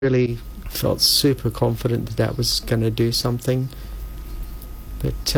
really felt super confident that that was going to do something. But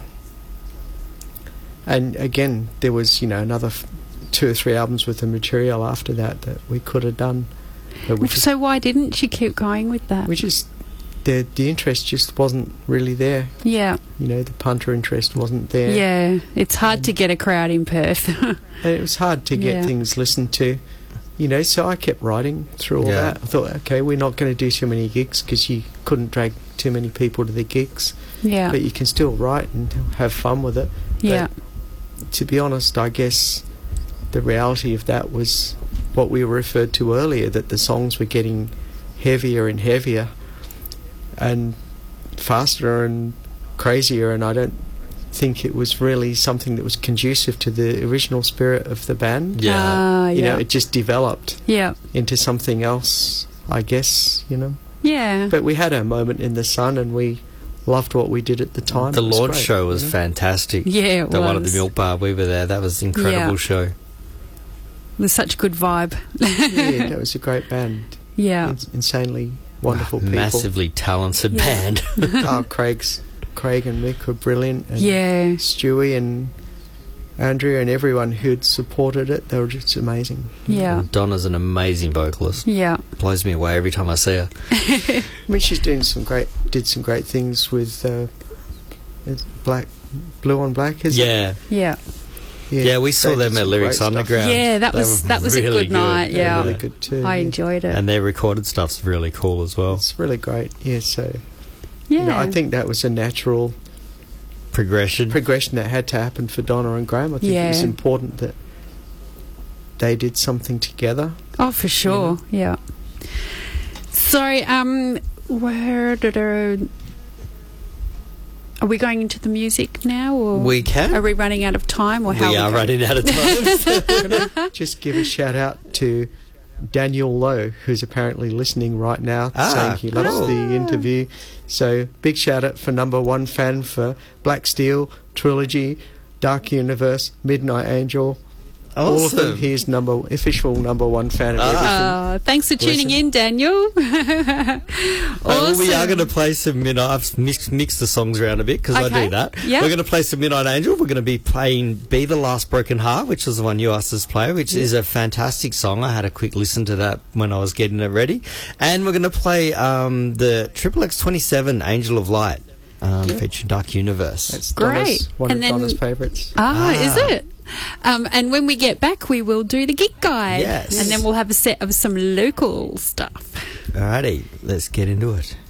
and again, there was, you know, another 2 or 3 albums worth of material after that that we could have done. But So why didn't she keep going with that? we just the interest just wasn't really there. Yeah, You know, the punter interest wasn't there. yeah. It's hard to get a crowd in Perth. And it was hard to get Yeah. things listened to. You know, so I kept writing through all Yeah. that. I thought, okay, we're not going to do too many gigs because you couldn't drag too many people to the gigs. Yeah, But you can still write and have fun with it. yeah, But to be honest, I guess the reality of that was what we referred to earlier, that the songs were getting heavier and heavier and faster and crazier, and I don't think it was really something that was conducive to the original spirit of the band. Yeah. You yeah, know, it just developed yeah, into something else, I guess, you know. yeah. But we had our moment in the sun and we loved what we did at the time. The It was launch great, show was you know. fantastic. Yeah, it The one at was. the Milk Bar, we were there. That was an incredible Yeah. show. It was such a good vibe. Yeah, that was a great band. Yeah, Insanely wonderful people. Massively talented Yeah. band. Oh, Craig and Mick were brilliant. And yeah, Stewie and Andrea and everyone who'd supported it, they were just amazing. yeah, And Donna's an amazing vocalist. yeah, Blows me away every time I see her. I mean, she's did some great things with Blue on Black, is it? Yeah. yeah. Yeah, we saw they them did at some Lyrics great stuff. Underground. Yeah, that They was were that was really a good night. They were Yeah, really good too. I yeah. enjoyed it. And their recorded stuff's really cool as well. It's really great. Yeah, so yeah, you know, I think that was a natural Progression. progression that had to happen for Donna and Graham. I think it was Yeah. important that they did something together. Oh, for sure. Yeah. Sorry. Where did are we going into the music now, or We can. are we running out of time, or how? We are running out of time. Can I just give a shout out to Daniel Lowe, who's apparently listening right now, saying he loves cool. the interview. So big shout out for number one fan for Black Steel, Trilogy, Dark Universe, Midnight Angel. All of them. Awesome. He's official number one fan of everything. Thanks for tuning Listen. in, Daniel. Well, we are going to play some Midnight. I've mixed the songs around a bit because I Okay. do that. Yeah. We're going to play some Midnight Angel. We're going to be playing Be the Last Broken Heart, which was the one you asked us to play, which is a fantastic song. I had a quick listen to that when I was getting it ready. And we're going to play the Triple X27 Angel of Light, featuring Dark Universe. That's Great. One And of then- Donna's favourites. Is it? And when we get back, we will do the gig guide. Yes. And then we'll have a set of some local stuff. Alrighty, let's get into it.